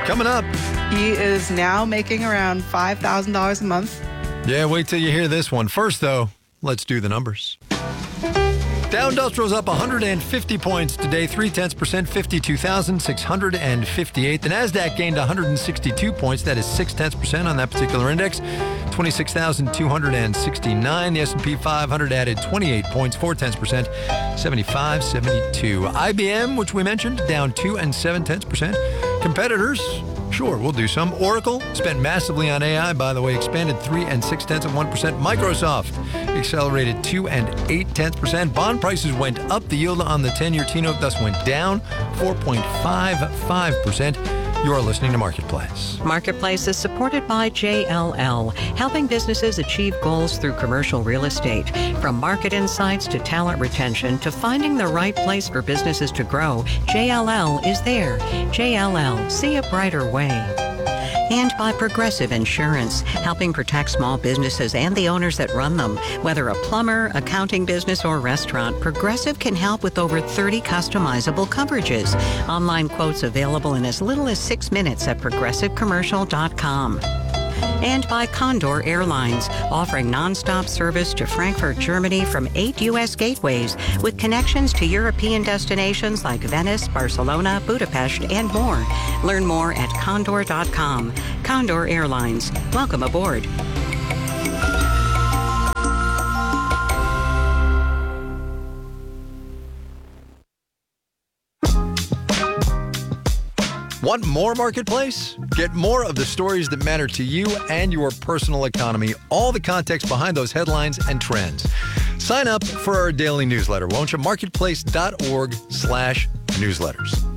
Coming up. He is now making around $5,000 a month. Yeah, wait till you hear this one. First, though, let's do the numbers. Dow Industrial's up 150 points today, 0.3%, 52,658. The NASDAQ gained 162 points. That is 0.6% on that particular index, 26,269. The S&P 500 added 28 points, 0.4%, 7572. IBM, which we mentioned, down 2.7%. Competitors, sure, we'll do some. Oracle spent massively on AI, by the way, expanded 3.6%. Microsoft accelerated 2.8%. Bond prices went up. The yield on the 10-year T-note thus went down 4.55%. You're listening to Marketplace. Marketplace is supported by JLL, helping businesses achieve goals through commercial real estate. From market insights to talent retention to finding the right place for businesses to grow, JLL is there. JLL, see a brighter way. And by Progressive Insurance, helping protect small businesses and the owners that run them. Whether a plumber, accounting business, or restaurant, Progressive can help with over 30 customizable coverages. Online quotes available in as little as 6 minutes at progressivecommercial.com. And by Condor Airlines, offering nonstop service to Frankfurt, Germany from 8 U.S. gateways with connections to European destinations like Venice, Barcelona, Budapest, and more. Learn more at condor.com. Condor Airlines. Welcome aboard. Want more Marketplace? Get more of the stories that matter to you and your personal economy, all the context behind those headlines and trends. Sign up for our daily newsletter, won't you? Marketplace.org/newsletters.